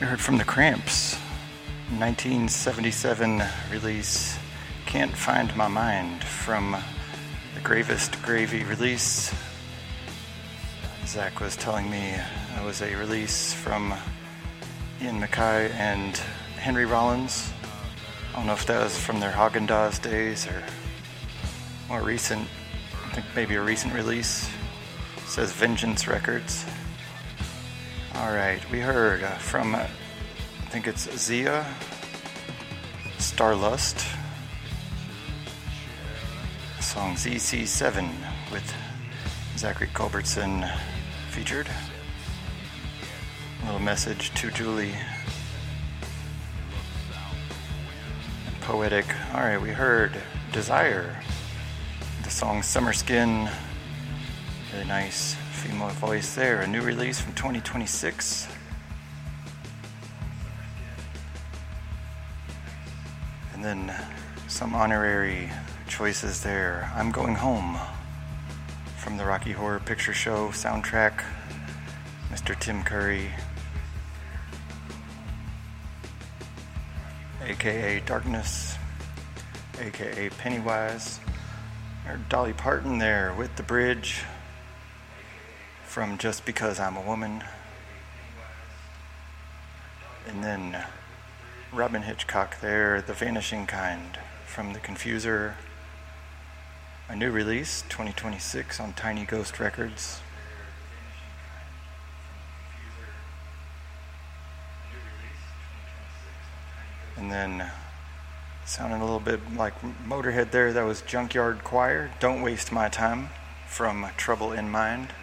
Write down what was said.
We heard from the Cramps, 1977 release, Can't Find My Mind, from the Gravest Gravy release. Zach was telling me it was a release from Ian MacKaye and Henry Rollins. I don't know if that was from their Haagen-Dazs days or more recent. I think maybe a recent release. It says Vengeance Records. Alright, we heard from, I think it's Zia, Starlust, song ZC7 with Zachary Culbertson featured. A little message to Julie. And Poetic. Alright, we heard Desire, the song Summer Skin, really nice female voice there, a new release from 2026. And then some honorary choices there. I'm Going Home from the Rocky Horror Picture Show soundtrack, Mr. Tim Curry, aka Darkness, aka Pennywise, or Dolly Parton there with The Bridge from Just Because I'm a Woman. And then Robin Hitchcock there, The Vanishing Kind from The Confuser, a new release, 2026 on Tiny Ghost Records. And then sounding a little bit like Motorhead there, that was Junkyard Choir, Don't Waste My Time from Trouble in Mind.